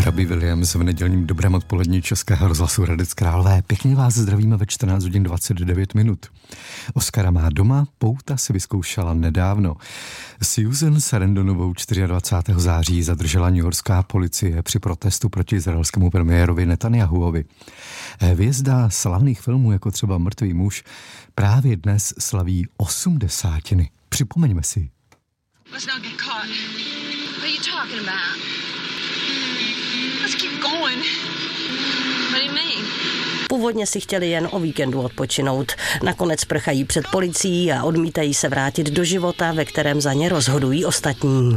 Robbie Williams v nedělním dobrém odpolední Českého rozhlasu Hradec Králové. Pěkně vás zdravíme ve 14 hodin 29 minut. Oscara má doma, Pouta si vyzkoušela nedávno. Susan Sarandonovou 24. září zadržela newyorská policie při protestu proti izraelskému premiérovi Netanjahuovi. Hvězda slavných filmů, jako třeba Mrtvý muž, právě dnes slaví 80. Připomeňme si. Let's not get caught. What are you talking about? Let's keep going. What do you mean? Původně si chtěli jen o víkendu odpočinout. Nakonec prchají před policií a odmítají se vrátit do života, ve kterém za ně rozhodují ostatní.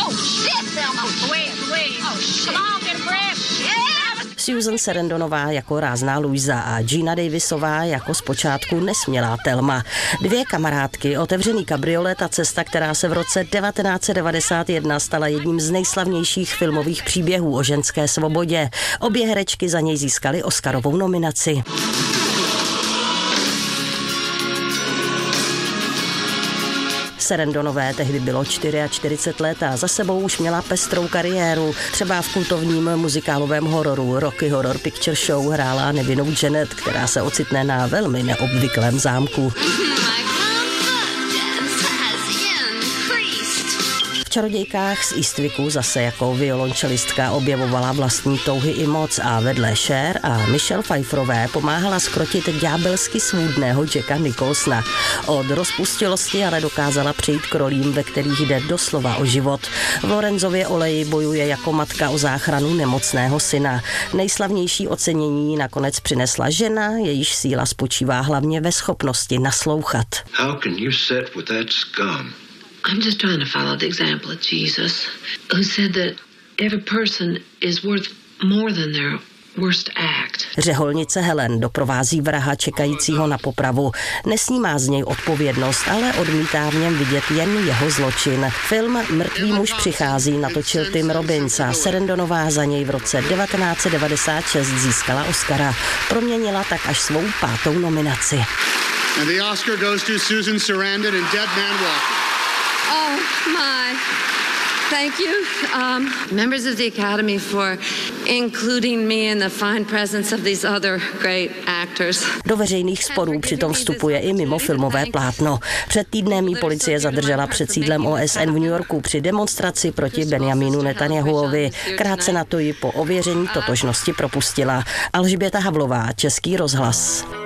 Susan Sarandonová jako rázná Louisa a Gina Davisová jako zpočátku nesmělá Thelma. Dvě kamarádky, otevřený kabriolet a cesta, která se v roce 1991 stala jedním z nejslavnějších filmových příběhů o ženské svobodě. Obě herečky za něj získaly Oscarovou nominaci. Sarandonové tehdy bylo 44 let a za sebou už měla pestrou kariéru. Třeba v kultovním muzikálovém hororu Rocky Horror Picture Show hrála nevinnou Janet, která se ocitne na velmi neobvyklém zámku. V Čarodějkách z Eastwicku zase jako violončelistka objevovala vlastní touhy i moc a vedle Cher a Michelle Pfeifferové pomáhala zkrotit ďábelsky svůdného Jacka Nicholsona. Od rozpustilosti ale dokázala přejít k rolím, ve kterých jde doslova o život. V Lorenzově oleji bojuje jako matka o záchranu nemocného syna. Nejslavnější ocenění nakonec přinesla žena, jejíž síla spočívá hlavně ve schopnosti naslouchat. How can you sit with that scum? I'm just trying to follow the example of Jesus, who said that every person is worth more than their worst act. Řeholnice Helen doprovází vraha čekajícího na popravu. Nesnímá z něj odpovědnost, ale odmítá v něm vidět jen jeho zločin. Film Mrtvý muž přichází natočil Tim Robbins a Sarandonová za něj v roce 1996 získala Oscara. Proměnila tak až svou 5. nominaci. And the Oscar goes to Susan Sarandon in Dead Man Walking. Oh my. Thank you, members of the Academy, for including me in the fine presence of these other great actors. Do veřejných sporů přitom vstupuje i mimo filmové plátno. Před týdnem jí policie zadržela před sídlem OSN v New Yorku při demonstraci proti Benjaminu Netanjahuovi. Krátce na to ji po ověření totožnosti propustila. Alžběta Havlová, Český rozhlas.